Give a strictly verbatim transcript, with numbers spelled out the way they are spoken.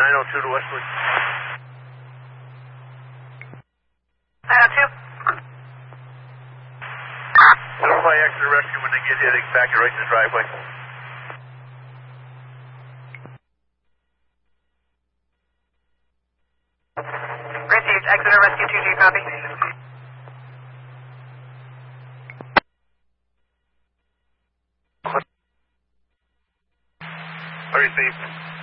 nine oh two to Westwood. nine oh two. Notify extra rescue when they get here, they can back you right in the driveway. Received. Exeter Rescue two G, copy. I received.